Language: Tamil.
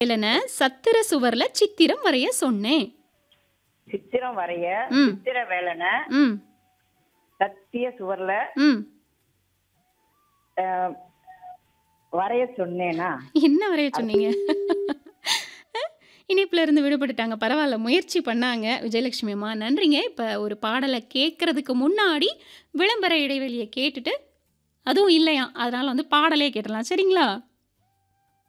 இல்லன சத்திர சுவர்ல சித்திரம் வரைய சொன்னேன். சித்திரம் வரைய ம். சித்திர வேலன ம். சத்திய சுவர்ல ம். அஹ், வரைய சொன்னேனா? என்ன வரைய சொன்னீங்க? இணைப்புல இருந்து விடுபட்டுட்டாங்க. பரவால்ல. முயற்சி பண்ணாங்க விஜயலட்சுமி அம்மா. நன்றிங்க. இப்ப ஒரு பாடல கேட்கறதுக்கு முன்னாடி விளம்பர இடைவெளிய கேட்டுட்டு அதுவும் இல்லையாம். அதனால வந்து பாடலே கேட்டுறலாம். சரிங்களா?